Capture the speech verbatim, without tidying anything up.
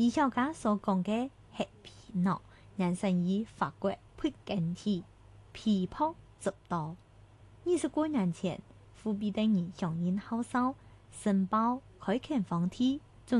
李小加所講嘅黑皮囊，人生於法國培根體，皮薄則多。二十多年前，富比等人響應號召，申報開墾荒地，